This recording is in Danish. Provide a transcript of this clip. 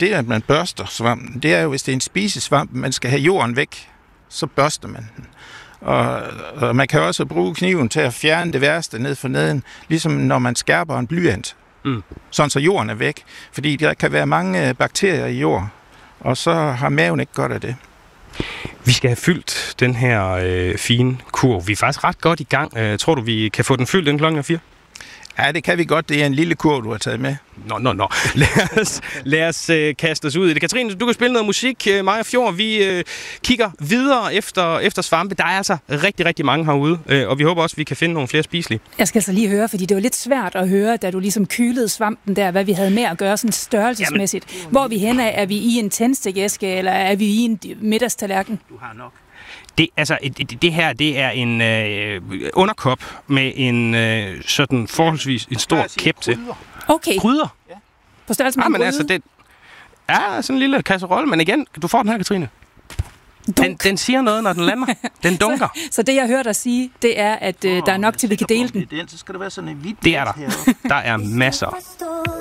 det, at man børster svampen, det er jo, hvis det er en spisesvamp, man skal have jorden væk, så børster man den. Og man kan også bruge kniven til at fjerne det værste ned for neden, ligesom når man skærper en blyant. Sådan så jorden er væk. Fordi der kan være mange bakterier i jord, og så har maven ikke godt af det. Vi skal have fyldt den her fine kurv. Vi er faktisk ret godt i gang. Tror du, vi kan få den fyldt inden klokken 4? Ja, det kan vi godt. Det er en lille kurv, du har taget med. Nå. Lad os kaste os ud i det. Katrine, du kan spille noget musik. Mig og Fjord, vi kigger videre efter svampe. Der er altså rigtig, rigtig mange herude, og vi håber også, at vi kan finde nogle flere spiselige. Jeg skal altså lige høre, fordi det var lidt svært at høre, da du ligesom kylede svampen der, hvad vi havde med at gøre sådan størrelsesmæssigt. Jamen. Hvor er vi henne? Er vi i en tændstikæske, eller er vi i en middagstallerken? Du har nok. Det her, det er en underkop med en sådan forholdsvis en stor kæp til. Okay. Krydder. Ja. På størrelse med en gryde? Altså, det er sådan en lille kasserolle, men igen, du får den her, Katrine. Den siger noget, når den lander. Den dunker. Så det, jeg hørte dig sige, det er, at der er nok til, vi kan dele den. Så skal der være sådan en hvidt. Det er der. Der er masser.